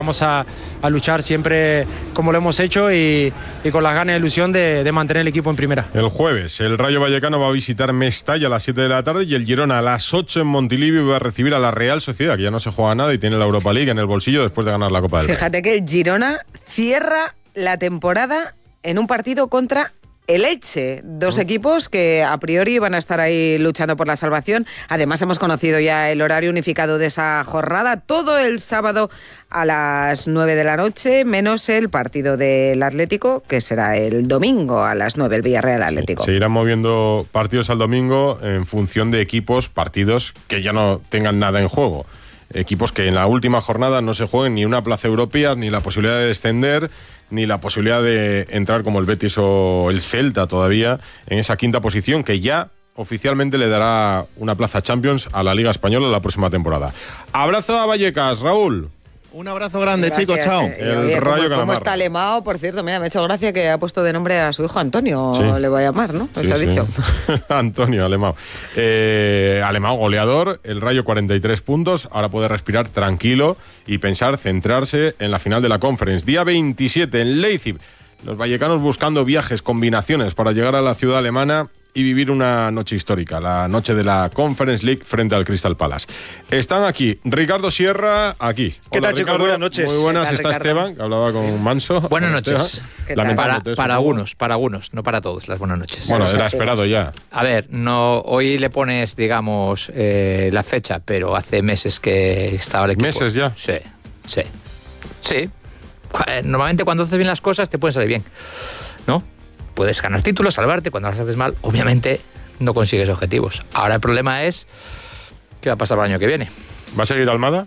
Vamos a luchar siempre como lo hemos hecho y con las ganas y ilusión de mantener el equipo en primera. El jueves, el Rayo Vallecano va a visitar Mestalla a las 7 de la tarde y el Girona a las 8 en Montilivi va a recibir a la Real Sociedad, que ya no se juega nada y tiene la Europa League en el bolsillo después de ganar la Copa del Rey. Fíjate que el Girona cierra la temporada en un partido contra el Elche, dos equipos que a priori van a estar ahí luchando por la salvación. Además hemos conocido ya el horario unificado de esa jornada, todo el sábado a las 9 de la noche, menos el partido del Atlético, que será el domingo a las 9, el Villarreal Atlético. Sí, se irán moviendo partidos al domingo en función de partidos que ya no tengan nada en juego. Equipos que en la última jornada no se jueguen ni una plaza europea, ni la posibilidad de descender, ni la posibilidad de entrar como el Betis o el Celta todavía en esa quinta posición que ya oficialmente le dará una plaza Champions a la Liga Española la próxima temporada. Abrazo a Vallecas, Raúl. Un abrazo grande, Gracias, chicos, chao. Oye, ¿cómo está Alemao? Por cierto, mira, me ha hecho gracia que ha puesto de nombre a su hijo Antonio, sí. Le voy a llamar, ¿no? Eso ha dicho. Antonio, Alemao. Alemao goleador, el Rayo 43 puntos, ahora puede respirar tranquilo y pensar, centrarse en la final de la Conference. Día 27 en Leipzig, los vallecanos buscando viajes, combinaciones para llegar a la ciudad alemana y vivir una noche histórica, la noche de la Conference League frente al Crystal Palace. Están aquí Ricardo Sierra, aquí. ¿Qué tal, chicos? Buenas noches. Muy buenas. Tal, está Ricardo? Esteban, que hablaba con Manso. Buenas noches. Para algunos, no para todos, las buenas noches. Bueno, era esperado ya. A ver, no, hoy le pones, digamos, la fecha, pero hace meses que estaba el equipo. ¿Meses ya? Sí. Normalmente cuando haces bien las cosas te pueden salir bien, ¿no? Puedes ganar títulos, salvarte. Cuando las haces mal, obviamente no consigues objetivos. Ahora el problema es ¿qué va a pasar el año que viene? ¿Va a seguir Almada?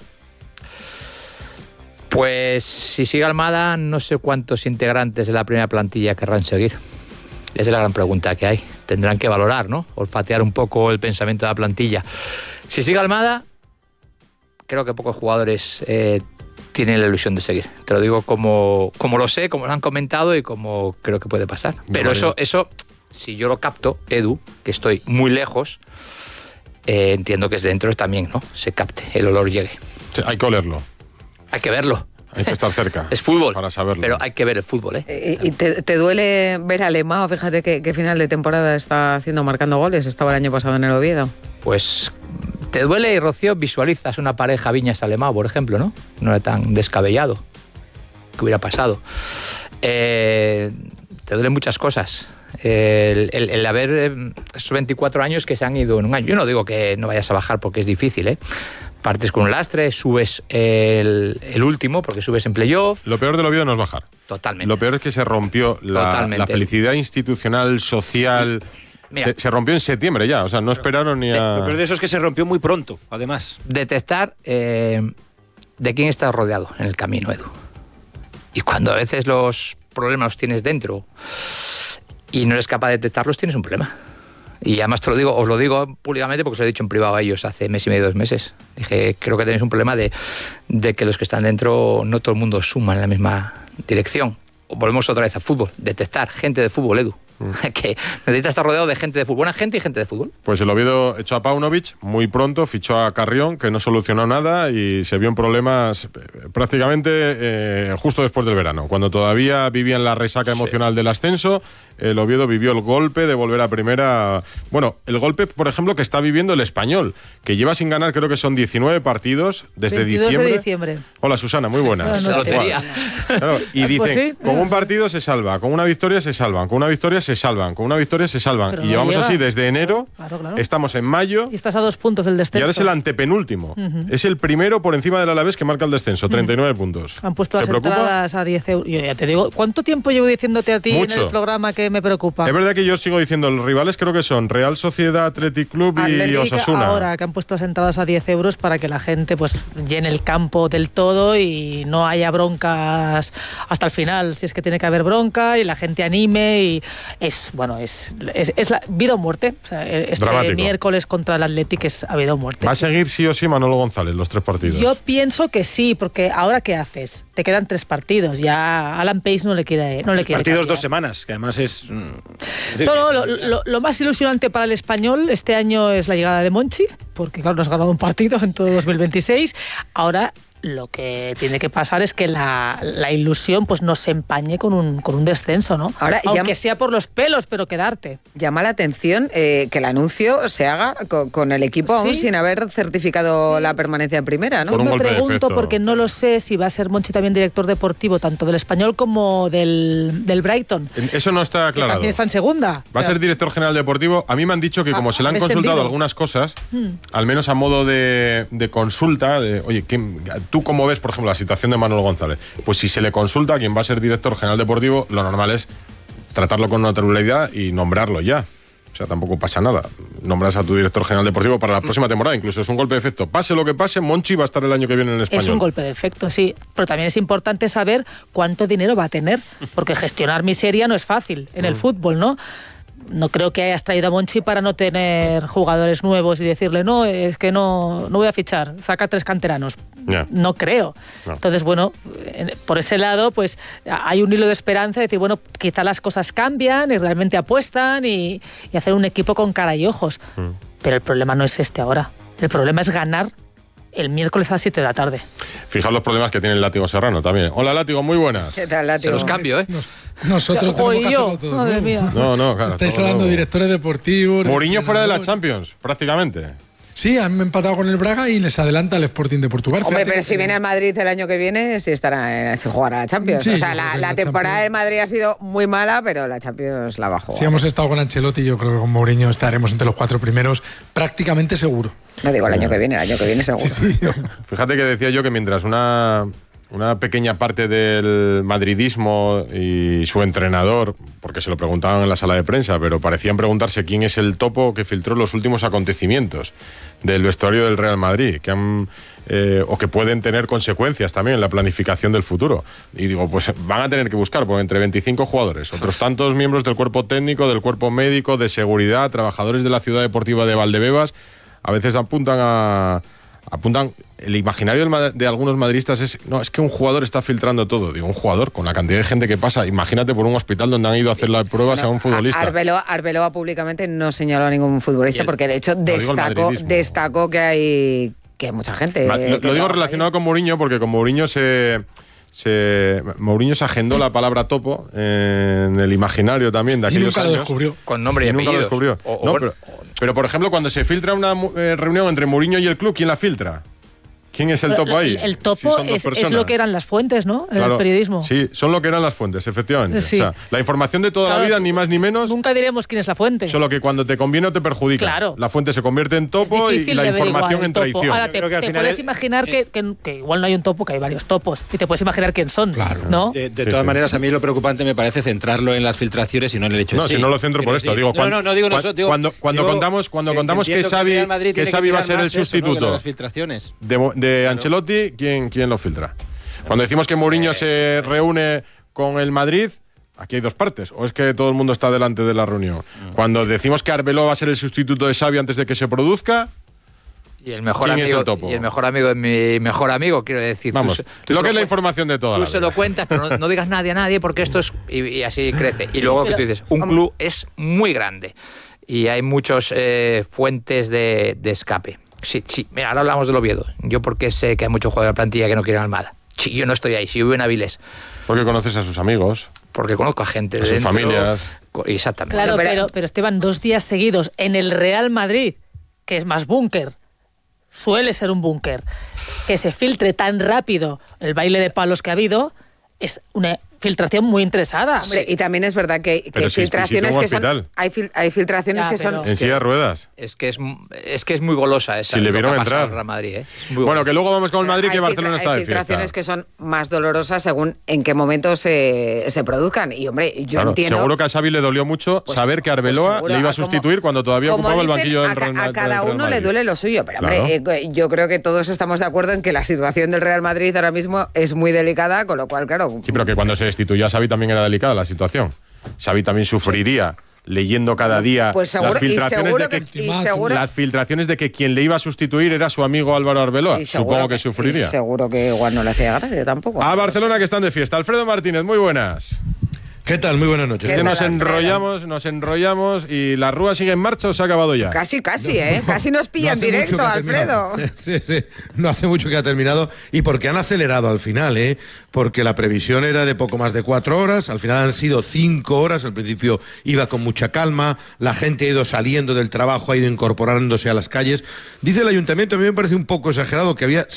Pues si sigue Almada, no sé cuántos integrantes de la primera plantilla querrán seguir. Esa es la gran pregunta que hay. Tendrán que valorar, ¿no? Olfatear un poco el pensamiento de la plantilla. Si sigue Almada, creo que pocos jugadores tienen la ilusión de seguir. Te lo digo como lo sé, como lo han comentado y como creo que puede pasar. Pero eso, si yo lo capto, Edu, que estoy muy lejos, entiendo que es dentro también, ¿no? Se capte, el olor llegue. Sí, hay que olerlo. Hay que verlo. Hay que estar cerca. Es fútbol, para saberlo. pero hay que ver el fútbol, ¿eh? ¿Y te duele ver a Alemao? Fíjate que final de temporada está haciendo, marcando goles. Estaba el año pasado en el Oviedo. Pues te duele y, Rocío, visualizas una pareja Viñas-Alemao, por ejemplo, ¿no? No era tan descabellado. ¿Qué hubiera pasado? Te duelen muchas cosas. El haber esos 24 años que se han ido en un año. Yo no digo que no vayas a bajar porque es difícil, ¿eh? Partes con un lastre, subes el último porque subes en playoff. Lo peor del Oviedo no es bajar. Totalmente. Lo peor es que se rompió la felicidad institucional, social. Se rompió en septiembre ya, o sea, no esperaron ni a... Lo peor de eso es que se rompió muy pronto, además. Detectar de quién estás rodeado en el camino, Edu. Y cuando a veces los problemas los tienes dentro y no eres capaz de detectarlos, tienes un problema. Y además os lo digo públicamente porque os lo he dicho en privado a ellos hace mes y medio, 2 meses. Dije, creo que tenéis un problema de que los que están dentro no todo el mundo suma en la misma dirección. Volvemos otra vez al fútbol. Detectar gente de fútbol, Edu. Que necesita estar rodeado de gente de fútbol. Buena gente y gente de fútbol. Pues el Oviedo echó a Paunovic muy pronto, fichó a Carrión, que no solucionó nada y se vio en problemas prácticamente justo después del verano. Cuando todavía vivían la resaca emocional del ascenso, el Oviedo vivió el golpe de volver a primera. Bueno, el golpe, por ejemplo, que está viviendo el Español, que lleva sin ganar, creo que son 19 partidos desde 22 de diciembre. Hola, Susana, muy buenas. Claro, y dicen, pues sí. Con un partido se salva, con una victoria se salvan, con una victoria se salvan, con una victoria se salvan. Pero y no llevamos llega. así desde enero, Claro. estamos en mayo. Y estás a 2 puntos del Y descenso. ahora es el antepenúltimo. Es el primero por encima del Alavés que marca el descenso, 39 puntos. Han puesto las ¿Te preocupa? entradas a 10 euros. Yo ya te digo, ¿cuánto tiempo llevo diciéndote a ti Mucho. en el programa que me preocupa? Es verdad que yo sigo diciendo, los rivales creo que son Real Sociedad, Athletic Club y Atlético, Osasuna. ahora que han puesto las entradas a 10 euros para que la gente pues llene el campo del todo y no haya broncas hasta el final, si es que tiene que haber bronca y la gente anime y es la vida o muerte. O sea, este Dramático. miércoles contra el Athletic ha vida o muerte. ¿Va a seguir sí o sí Manolo González los 3 partidos? Yo pienso que sí, porque ahora ¿qué haces? Te quedan 3 partidos, ya Alan Pace no le quiere Partidos cambiar. 2 semanas, que además es... Lo más ilusionante para el Español este año es la llegada de Monchi, porque claro, nos ha ganado un partido en todo 2026. Ahora Lo que tiene que pasar es que la ilusión pues no se empañe con un descenso, ¿no? Ahora, aunque sea por los pelos, pero quedarte. Llama la atención que el anuncio se haga con el equipo aún sin haber certificado la permanencia en primera, ¿no? Por un Me golpe de pregunto, efecto. porque no lo sé, si va a ser Monchi también director deportivo, tanto del Español como del Brighton. Eso no está Que aclarado. también está en segunda. Va a ser director general deportivo. A mí me han dicho que como se le han consultado extendido. algunas cosas, al menos a modo de consulta, oye, ¿tú cómo ves, por ejemplo, la situación de Manolo González? Pues si se le consulta a quien va a ser director general deportivo, lo normal es tratarlo con naturalidad y nombrarlo ya. O sea, tampoco pasa nada. Nombras a tu director general deportivo para la próxima temporada. Incluso es un golpe de efecto. Pase lo que pase, Monchi va a estar el año que viene en el Español. Es un golpe de efecto, sí. Pero también es importante saber cuánto dinero va a tener, porque gestionar miseria no es fácil en el fútbol, ¿no? No creo que hayas traído a Monchi para no tener jugadores nuevos y decirle, no, es que no voy a fichar, saca 3 canteranos. Yeah. No creo. No. Entonces, bueno, por ese lado, pues hay un hilo de esperanza de decir, bueno, quizá las cosas cambian y realmente apuestan y hacer un equipo con cara y ojos. Pero el problema no es este ahora. El problema es ganar el miércoles a las 7 de la tarde. Fijaos los problemas que tiene el Látigo Serrano también. Hola, Látigo, muy buenas. ¿Qué tal, Se Látigo? los cambio, ¿eh? Nosotros tenemos que yo, hacerlo todo. madre nuevo. mía. No, claro. Estáis todo hablando de nuevo. directores deportivos. Mourinho fuera de la entrenadores. Champions, prácticamente. Sí, han empatado con el Braga y les adelanta el Sporting de Portugal. Hombre, Fíjate pero que si viene al Madrid el año que viene, sí estará, si jugará a Champions. Sí, o sea, yo creo que la la temporada Champions- del Madrid ha sido muy mala, pero la Champions la va a jugar. Si hemos estado con Ancelotti, yo creo que con Mourinho estaremos entre los 4 primeros, prácticamente seguro. No digo el año que viene seguro. Sí. Fíjate que decía yo que mientras una pequeña parte del madridismo y su entrenador, porque se lo preguntaban en la sala de prensa, pero parecían preguntarse quién es el topo que filtró los últimos acontecimientos del vestuario del Real Madrid, que han o que pueden tener consecuencias también en la planificación del futuro. Y digo, pues van a tener que buscar pues, entre 25 jugadores, otros tantos miembros del cuerpo técnico, del cuerpo médico, de seguridad, trabajadores de la ciudad deportiva de Valdebebas, a veces apuntan, el imaginario de algunos madridistas es que un jugador está filtrando todo. Digo, un jugador, con la cantidad de gente que pasa, imagínate por un hospital donde han ido a hacer las pruebas a un futbolista. Arbeloa públicamente no señaló a ningún futbolista porque de hecho destacó que hay mucha gente. Lo digo relacionado con Mourinho porque con Mourinho Mourinho se agendó la palabra topo en el imaginario también de Y aquellos nunca lo años. descubrió. Con nombre y Nunca lo apellidos. descubrió. Pero, por ejemplo, cuando se filtra una reunión entre Mourinho y el club, ¿quién la filtra? ¿Quién es el topo ahí? El topo Si son dos es personas. lo que eran las fuentes, ¿no? En Claro, el periodismo. Sí, son lo que eran las fuentes, efectivamente. Sí. O sea, la información de toda la Claro, vida, ni más ni menos, Nunca diremos quién es la fuente. solo que cuando te conviene o te perjudica. Claro. La fuente se convierte en Es topo y difícil la de ver información igual, en el topo. traición. Ahora, Yo creo que al te final puedes es- imaginar que igual no hay un topo, que hay varios topos. Y te puedes imaginar quién son. Claro. ¿No? De Sí, todas sí. maneras, a mí lo preocupante me parece centrarlo en las filtraciones y no en el hecho No, de si no lo centro por esto. Digo, no digo nosotros. Digo, cuando contamos que entiendo el Xavi Real Madrid tiene va a mirar ser el más eso, ¿no? que sustituto las filtraciones. de Ancelotti, ¿quién lo filtra? Cuando decimos que Mourinho se reúne con el Madrid, aquí hay dos partes. ¿O es que todo el mundo está delante de la reunión? Cuando decimos que Arbeloa va a ser el sustituto de Xavi antes de que se produzca, Y el mejor ¿quién es amigo, el topo? y el mejor amigo de mi mejor amigo, quiero decir. vamos, tú lo se que es la cuen- información de toda Tú la se vida. lo cuentas, pero no digas nadie a nadie porque esto es... Y así crece. Y luego que tú dices, un club es muy grande y hay muchos fuentes de escape. Sí, mira, ahora hablamos del Oviedo. Yo porque sé que hay muchos jugadores de la plantilla que no quieren Almada. Sí, yo no estoy ahí, si vivo en Avilés. Porque conoces a sus amigos, Porque conozco a gente a de sus dentro. familias. Exactamente. Claro, Pero- pero Esteban, 2 días seguidos en el Real Madrid, que es más búnker, suele ser un búnker, que se filtre tan rápido el baile de palos que ha habido, es una filtración muy interesada. Hombre, y también es verdad que Pero si filtraciones tengo que son. hospital. Hay filtraciones Ya, que son. pero- En silla de ruedas. Es que es muy golosa esa. Si le lo que vieron ha pasado entrar. en Real Madrid, ¿eh? Es muy Bueno, golosa. que luego vamos con el Madrid, que Barcelona está Hay de fiesta. filtraciones que son más dolorosas según en qué momento se produzcan. Y hombre, yo Claro, entiendo. seguro que a Xavi le dolió mucho Pues- saber que pues Arbeloa seguro, le iba a como- sustituir cuando todavía como ocupaba el dicen, banquillo del a Real cada del Real uno le Madrid. duele lo suyo. Pero Claro. hombre, yo creo que todos estamos de acuerdo en que la situación del Real Madrid ahora mismo es muy delicada, con lo cual, claro. Sí, pero que cuando se destituyó a Xavi también era delicada la situación. Xavi también sufriría leyendo cada día Pues seguro, las filtraciones seguro de que, y seguro, las filtraciones de que quien le iba a sustituir era su amigo Álvaro Arbeloa. y seguro Supongo que sufriría. y seguro que igual no le hacía gracia tampoco. A Barcelona, que están de fiesta. Alfredo Martínez, muy buenas. ¿Qué tal? Muy buenas noches. Es que nos enrollamos y la Rúa sigue en marcha o se ha acabado ya. Casi, casi nos pillan directo, Alfredo. Sí, no hace mucho que ha terminado y porque han acelerado al final, porque la previsión era de poco más de 4 horas, al final han sido 5 horas, al principio iba con mucha calma, la gente ha ido saliendo del trabajo, ha ido incorporándose a las calles. Dice el ayuntamiento, a mí me parece un poco exagerado, que había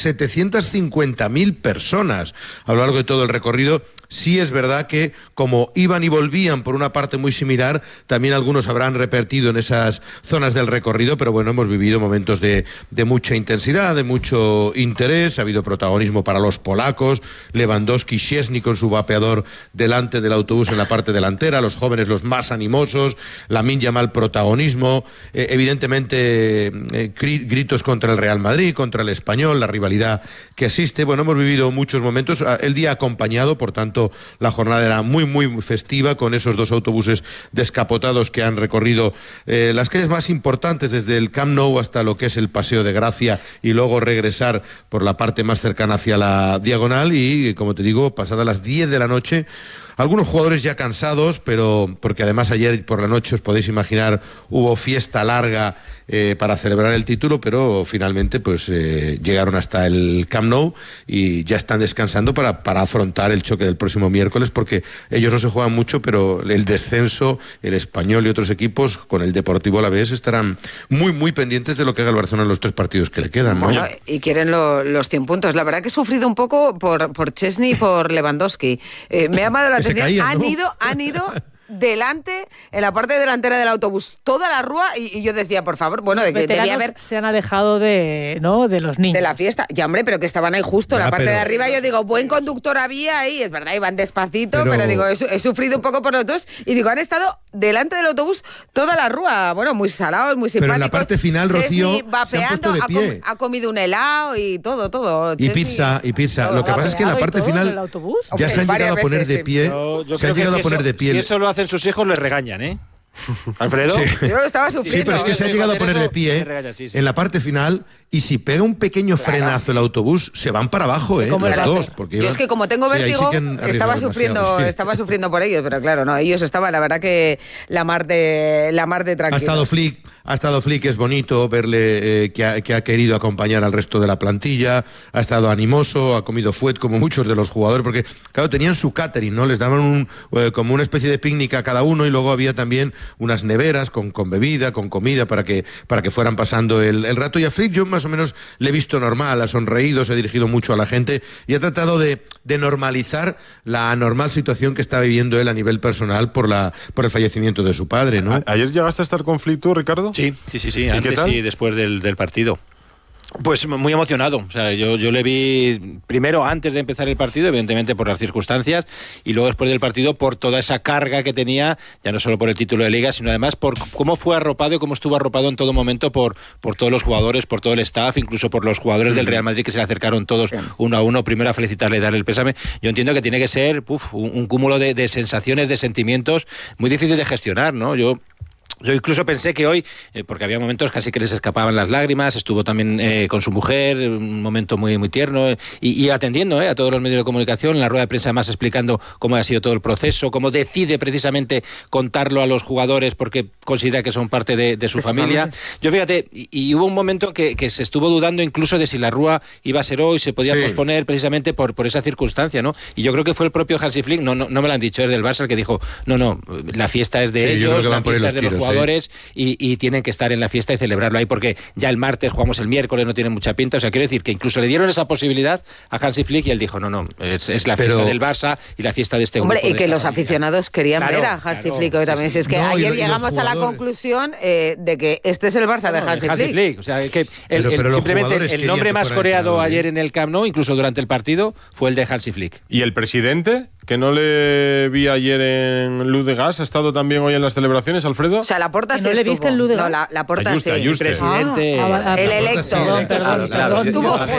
750.000 personas a lo largo de todo el recorrido. Sí es verdad que como iban y volvían por una parte muy similar, también algunos habrán repertido en esas zonas del recorrido, pero bueno, hemos vivido momentos de mucha intensidad, de mucho interés, ha habido protagonismo para los polacos, Lewandowski, Szczęsny con su vapeador delante del autobús en la parte delantera, los jóvenes los más animosos, Lamine Yamal protagonismo, evidentemente gritos contra el Real Madrid, contra el Español, la rivalidad que existe. Bueno, hemos vivido muchos momentos, el día acompañado, por tanto, la jornada era muy, muy festiva con esos 2 autobuses descapotados que han recorrido las calles más importantes desde el Camp Nou hasta lo que es el Paseo de Gracia y luego regresar por la parte más cercana hacia la Diagonal y, como te digo, pasadas las 10 de la noche, algunos jugadores ya cansados, pero porque además ayer por la noche, os podéis imaginar, hubo fiesta larga para celebrar el título, pero finalmente pues llegaron hasta el Camp Nou y ya están descansando para afrontar el choque del próximo miércoles, porque ellos no se juegan mucho, pero el descenso, el Español y otros equipos con el Deportivo Alavés estarán muy, muy pendientes de lo que haga el Barcelona en los 3 partidos que le quedan, ¿no? Bueno, y quieren los 100 puntos. La verdad que he sufrido un poco por Szczęsny y por Lewandowski. Me ha llamado la atención. Han ido delante, en la parte delantera del autobús, toda la Rúa, y yo decía, por favor, bueno, de que debía haber... se han alejado de los niños. De la fiesta. Ya, hombre, pero que estaban ahí justo en la parte de arriba. Yo digo, buen conductor había ahí, es verdad, iban despacito, pero digo, he sufrido un poco por los dos, y digo, han estado delante del autobús toda la Rúa. Bueno, muy salados, muy simpáticos. Pero en la parte final, Rocío, se han puesto de pie. Ha comido un helado y todo. Y pizza. Lo que pasa es que en la parte final ya se han llegado a poner de pie. Se han llegado a poner de pie. Si eso lo hacen sus hijos, les regañan, ¿eh? ¿Alfredo? Sí. Yo estaba sufriendo. Sí, pero es que se ha llegado a poner de pie en la parte final, y si pega un pequeño frenazo el autobús, se van para abajo, los dos. Porque yo es que como tengo vértigo, estaba sufriendo por ellos, pero claro, no, ellos estaban, la verdad que la mar de tranquilos. Ha estado Flick, es bonito verle que ha querido acompañar al resto de la plantilla, ha estado animoso, ha comido fuet como muchos de los jugadores, porque claro, tenían su catering, ¿no? Les daban como una especie de picnic a cada uno, y luego había también unas neveras con bebida, con comida para que fueran pasando el rato. Y a Flick yo más o menos le he visto normal, ha sonreído, se ha dirigido mucho a la gente y ha tratado de normalizar la anormal situación que está viviendo él a nivel personal por el fallecimiento de su padre, ¿no? ¿Ayer llegaste a estar con Flick tú, Ricardo? Sí, antes y después del partido. Pues muy emocionado. O sea, yo le vi primero antes de empezar el partido, evidentemente por las circunstancias, y luego después del partido por toda esa carga que tenía, ya no solo por el título de Liga, sino además por cómo fue arropado y cómo estuvo arropado en todo momento por todos los jugadores, por todo el staff, incluso por los jugadores del Real Madrid que se le acercaron todos uno a uno, primero a felicitarle y darle el pésame. Yo entiendo que tiene que ser un cúmulo de sensaciones, de sentimientos muy difícil de gestionar, ¿no? Yo incluso pensé que hoy, porque había momentos casi que les escapaban las lágrimas, estuvo también con su mujer, un momento muy, muy tierno, y atendiendo a todos los medios de comunicación, en la rueda de prensa además explicando cómo ha sido todo el proceso, cómo decide precisamente contarlo a los jugadores porque considera que son parte de su familia. Yo fíjate, y hubo un momento que se estuvo dudando incluso de si la Rúa iba a ser hoy, se podía posponer precisamente por esa circunstancia, ¿no? Y yo creo que fue el propio Hansi Flick, no me lo han dicho, es del Barça, el que dijo, no, la fiesta es de ellos, la fiesta es de los jugadores, y tienen que estar en la fiesta y celebrarlo ahí, porque ya el martes jugamos el miércoles, no tiene mucha pinta. O sea, quiero decir que incluso le dieron esa posibilidad a Hansi Flick y él dijo, no, es la fiesta del Barça y la fiesta de este grupo. Hombre, y que los aficionados querían ver a Hansi Flick hoy también. Si es que ayer llegamos a la conclusión de que este es el Barça de Hansi Flick. O sea, que simplemente el nombre más coreado ayer en el Camp Nou, incluso durante el partido, fue el de Hansi Flick. ¿Y el presidente? Que no le vi ayer en Luz de Gas, ¿ha estado también hoy en las celebraciones, Alfredo? O sea, Laporta sí no estuvo. ¿Le viste en Luz de Gas? No, Laporta sí. El presidente. El electo. Perdón.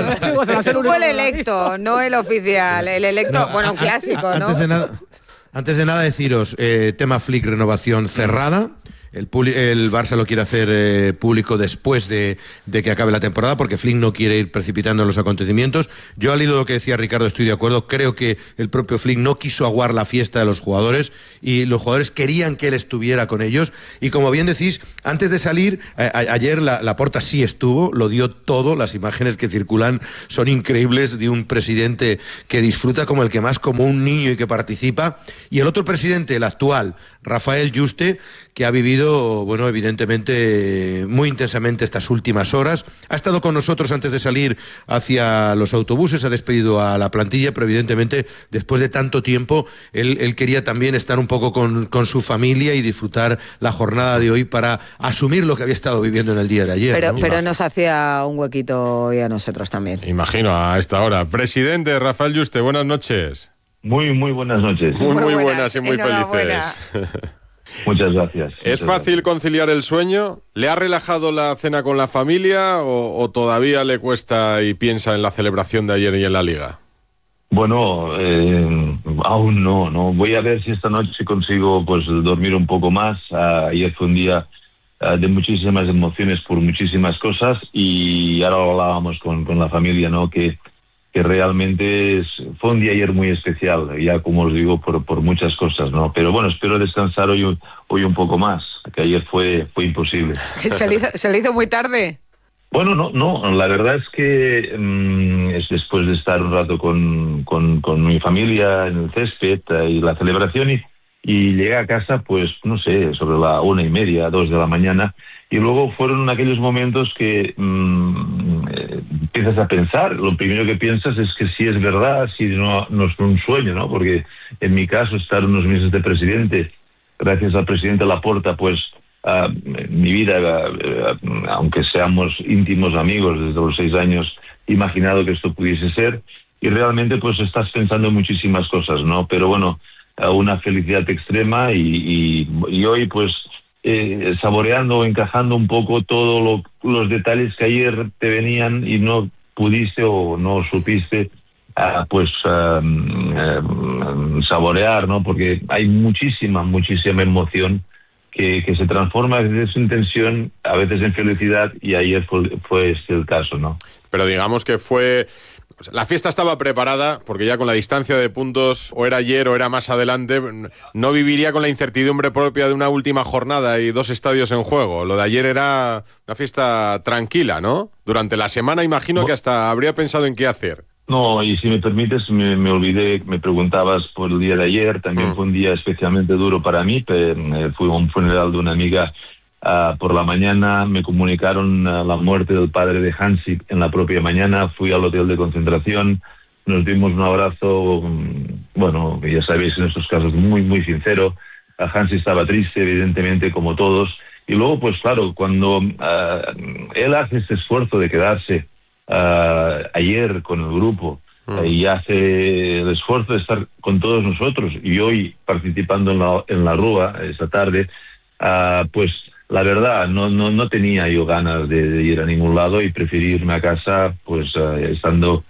Estuvo el electo, no el oficial. El electo, bueno, un clásico, ¿no? Antes de nada deciros, tema Flick, renovación cerrada. el Barça lo quiere hacer público después de que acabe la temporada, porque Flynn no quiere ir precipitando los acontecimientos. Yo, al hilo de lo que decía Ricardo, estoy de acuerdo. Creo que el propio Flynn no quiso aguar la fiesta de los jugadores y los jugadores querían que él estuviera con ellos. Y como bien decís, antes de salir, ayer Laporta sí estuvo, lo dio todo. Las imágenes que circulan son increíbles, de un presidente que disfruta como el que más, como un niño, y que participa. Y el otro presidente, el actual, Rafael Yuste, que ha vivido, bueno, evidentemente muy intensamente estas últimas horas. Ha estado con nosotros antes de salir hacia los autobuses, ha despedido a la plantilla, pero evidentemente después de tanto tiempo él quería también estar un poco con su familia y disfrutar la jornada de hoy para asumir lo que había estado viviendo en el día de ayer. Pero nos hacía un huequito y a nosotros también. Imagino, a esta hora. Presidente Rafael Yuste, buenas noches. Muy buenas noches. Muy buenas y muy felices. Muchas gracias. ¿Es fácil conciliar el sueño? ¿Le ha relajado la cena con la familia o todavía le cuesta y piensa en la celebración de ayer y en la Liga? Bueno, aún no. Voy a ver si esta noche consigo pues dormir un poco más. Ayer fue un día de muchísimas emociones por muchísimas cosas, y ahora hablábamos con la familia, ¿no? Que realmente fue un día ayer muy especial, ya como os digo, por muchas cosas, ¿no? Pero bueno, espero descansar hoy un poco más, que ayer fue imposible. ¿Se le hizo muy tarde? Bueno, no, la verdad es que es después de estar un rato con mi familia en el césped y la celebración, y llegué a casa, pues, no sé, sobre la 1:30, 2 de la mañana, y luego fueron aquellos momentos que empiezas a pensar. Lo primero que piensas es que si es verdad, si no es un sueño, ¿no? Porque en mi caso, estar unos meses de presidente, gracias al presidente Laporta, pues mi vida, aunque seamos íntimos amigos desde los 6 años, he imaginado que esto pudiese ser, y realmente pues estás pensando en muchísimas cosas, ¿no? Pero bueno, una felicidad extrema, y hoy pues saboreando, encajando un poco todos los detalles que ayer te venían y no pudiste o no supiste saborear, ¿no? Porque hay muchísima emoción que se transforma a veces en tensión, a veces en felicidad, y ayer fue este el caso, ¿no? Pero digamos que la fiesta estaba preparada, porque ya con la distancia de puntos, o era ayer o era más adelante, no viviría con la incertidumbre propia de una última jornada y 2 estadios en juego. Lo de ayer era una fiesta tranquila, ¿no? Durante la semana imagino que hasta habría pensado en qué hacer. No, y si me permites, me olvidé, me preguntabas por el día de ayer. También fue un día especialmente duro para mí. Fue un funeral de una amiga. Por la mañana me comunicaron la muerte del padre de Hansi en la propia mañana. Fui al hotel de concentración, nos dimos un abrazo, bueno, ya sabéis, en estos casos muy sincero. Hansi estaba triste, evidentemente, como todos. Y luego, pues claro, cuando él hace ese esfuerzo de quedarse ayer con el grupo, y hace el esfuerzo de estar con todos nosotros, y hoy participando en la Rúa esta tarde, pues la verdad no tenía yo ganas de ir a ningún lado, y preferí irme a casa, pues estando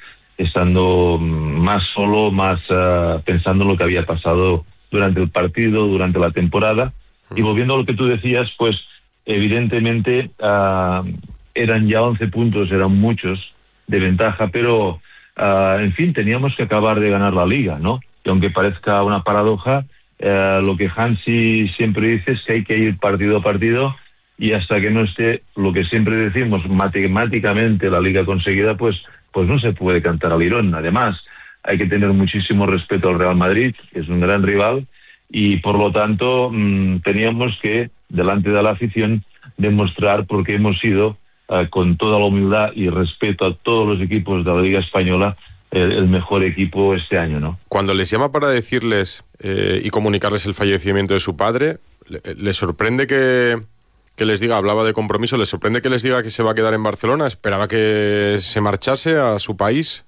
más solo, más pensando en lo que había pasado durante el partido, durante la temporada. Y volviendo a lo que tú decías, pues evidentemente eran ya 11 puntos, eran muchos de ventaja, pero en fin, teníamos que acabar de ganar la Liga, ¿no? Y aunque parezca una paradoja, lo que Hansi siempre dice es que hay que ir partido a partido, y hasta que no esté, lo que siempre decimos, matemáticamente la Liga conseguida, pues no se puede cantar al lirón. Además, hay que tener muchísimo respeto al Real Madrid, que es un gran rival, y por lo tanto teníamos que, delante de la afición, demostrar por qué hemos sido, con toda la humildad y respeto a todos los equipos de la Liga Española, el mejor equipo este año, ¿no? Cuando les llama para decirles y comunicarles el fallecimiento de su padre, ¿le sorprende que les diga, hablaba de compromiso, le sorprende que les diga que se va a quedar en Barcelona? ¿Esperaba que se marchase a su país?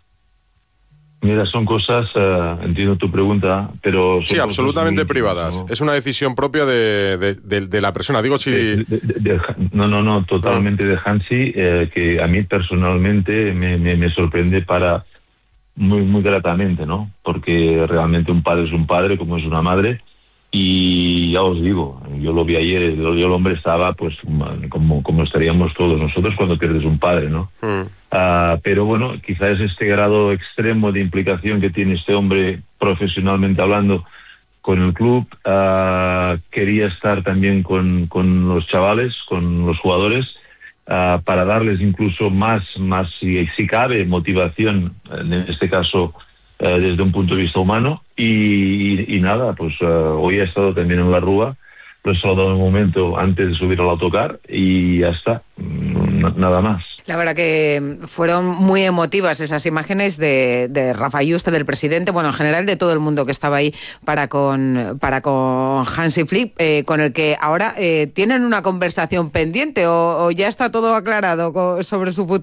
Mira, son cosas, entiendo tu pregunta, pero... Sí, absolutamente privadas. ¿No? Es una decisión propia de la persona. Digo, si... No, totalmente de Hansi, que a mí personalmente me sorprende muy gratamente, ¿no? Porque realmente un padre es un padre, como es una madre, y ya os digo, yo lo vi ayer, el hombre estaba pues como estaríamos todos nosotros cuando pierdes un padre, ¿no? Pero bueno, quizás este grado extremo de implicación que tiene este hombre profesionalmente hablando con el club, quería estar también con los chavales, con los jugadores, para darles incluso más si cabe, motivación, en este caso desde un punto de vista humano, y nada, pues hoy he estado también en la Rúa, lo he saludado en un momento antes de subir al autocar y ya está, nada más. La verdad que fueron muy emotivas esas imágenes de Rafa Yuste, del presidente, bueno, en general de todo el mundo que estaba ahí para con Hansi Flick, con el que ahora tienen una conversación pendiente o ya está todo aclarado sobre su futuro.